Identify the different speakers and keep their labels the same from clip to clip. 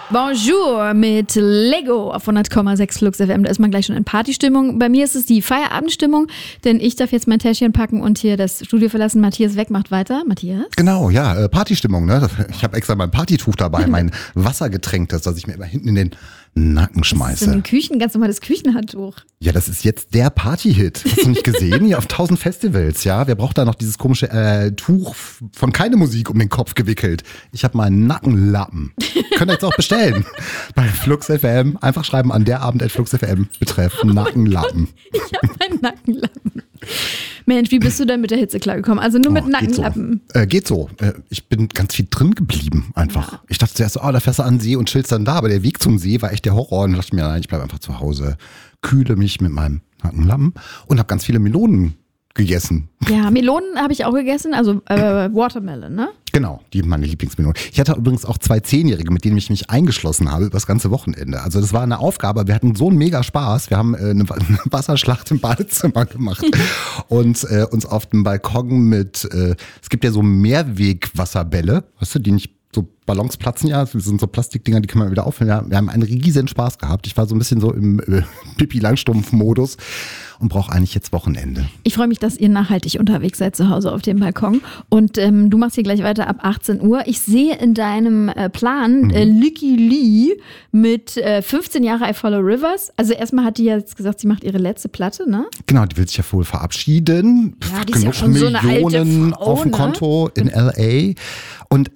Speaker 1: Bonjour mit Lego auf 100,6 Flux FM. Da ist man gleich schon in Partystimmung. Bei mir ist es die Feierabendstimmung, denn ich darf jetzt mein Täschchen packen und hier das Studio verlassen. Matthias Weg macht weiter. Matthias?
Speaker 2: Genau, ja, Partystimmung. Ne? Ich habe extra mein Partytuch dabei, mein wassergetränktes, das ich mir immer hinten in den Nacken schmeiße.
Speaker 1: Das ist ein ganz normales Küchenhandtuch.
Speaker 2: Ja, das ist jetzt der Partyhit. Hast du nicht gesehen? Hier auf 1000 Festivals, ja. Wer braucht da noch dieses komische Tuch von keine Musik um den Kopf gewickelt? Ich habe meinen Nackenlappen. Könnt ihr jetzt auch bestellen. Bei Flux FM. Einfach schreiben an derabend@flux.fm betreff Nackenlappen.
Speaker 1: Ich habe meinen Nackenlappen. Mensch, wie bist du denn mit der Hitze klargekommen? Also nur mit Nackenlappen?
Speaker 2: Geht so. Ich bin ganz viel drin geblieben einfach. Ja. Ich dachte zuerst so, da fährst du an den See und chillst dann da. Aber der Weg zum See war echt der Horror. Und ich dachte mir, nein, ich bleibe einfach zu Hause. Kühle mich mit meinem Nackenlappen und habe ganz viele Melonen gegessen.
Speaker 1: Ja, Melonen habe ich auch gegessen, also Watermelon, ne?
Speaker 2: Genau, die meine Lieblingsmelonen. Ich hatte übrigens auch 2 10-Jährige, mit denen ich mich eingeschlossen habe über das ganze Wochenende. Also das war eine Aufgabe, wir hatten so einen mega Spaß. Wir haben eine Wasserschlacht im Badezimmer gemacht und uns auf dem Balkon mit, es gibt ja so Mehrwegwasserbälle, weißt du, die nicht so Ballons platzen ja, das sind so Plastikdinger, die kann man wieder auffüllen. Wir haben einen riesen Spaß gehabt. Ich war so ein bisschen so im Pipi-Langstrumpf-Modus und brauche eigentlich jetzt Wochenende.
Speaker 1: Ich freue mich, dass ihr nachhaltig unterwegs seid zu Hause auf dem Balkon. Und du machst hier gleich weiter ab 18 Uhr. Ich sehe in deinem Plan Lykke Li mit 15 Jahre I Follow Rivers. Also erstmal hat die ja jetzt gesagt, sie macht ihre letzte Platte, ne?
Speaker 2: Genau, die will sich ja wohl verabschieden.
Speaker 1: Ja, die ist ja schon
Speaker 2: Millionen
Speaker 1: so eine alte Frau,
Speaker 2: auf dem Konto in L.A. Und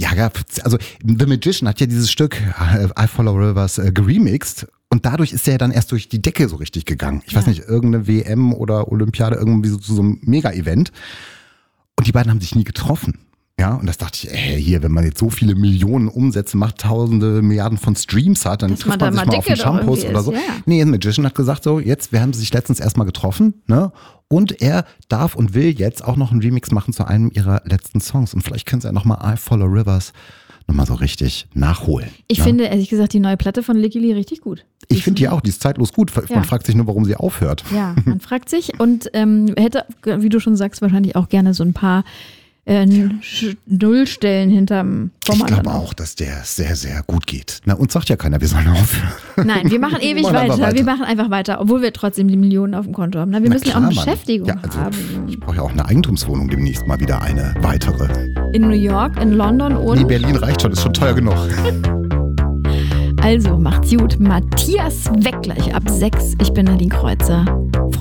Speaker 2: also The Magician hat ja dieses Stück I Follow Rivers geremixed. Und dadurch ist er ja dann erst durch die Decke so richtig gegangen. Ich weiß nicht, irgendeine WM oder Olympiade, irgendwie so zu so einem Mega-Event. Und die beiden haben sich nie getroffen. Ja, und das dachte ich, hier, wenn man jetzt so viele Millionen Umsätze macht, tausende Milliarden von Streams hat, dann trifft man sich mal auf den Shampoos oder so. Ja. Nee, The Magician hat gesagt so, wir haben sich letztens erstmal getroffen, ne? Und er darf und will jetzt auch noch einen Remix machen zu einem ihrer letzten Songs. Und vielleicht können sie ja nochmal I Follow Rivers nochmal so richtig nachholen.
Speaker 1: Ich finde, ehrlich gesagt, die neue Platte von Lykke Li richtig gut.
Speaker 2: Ich finde die auch, die ist zeitlos gut. Man fragt sich nur, warum sie aufhört.
Speaker 1: Ja, man fragt sich und hätte, wie du schon sagst, wahrscheinlich auch gerne so ein paar Nullstellen hinterm Vormann.
Speaker 2: Ich glaube auch, dass der sehr, sehr gut geht. Na, uns sagt ja keiner, wir sollen aufhören.
Speaker 1: Nein, wir machen ewig weiter. Wir machen einfach weiter, obwohl wir trotzdem die Millionen auf dem Konto haben. Wir müssen ja auch eine Beschäftigung haben.
Speaker 2: Ich brauche ja auch eine Eigentumswohnung demnächst mal wieder, eine weitere.
Speaker 1: In New York, in London und?
Speaker 2: Nee, Berlin reicht schon, ist schon teuer genug.
Speaker 1: Also, macht's gut. Matthias Weg gleich ab 6. Ich bin Nadine Kreuzer.